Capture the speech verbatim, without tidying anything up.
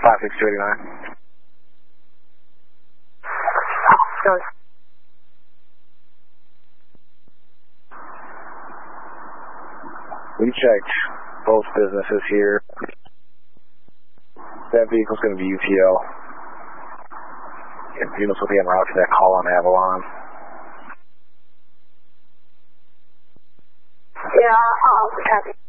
five six two eight nine. We checked both businesses here. That vehicle's going to be U T L. And units will be en route to that call on Avalon. Yeah, uh, copy.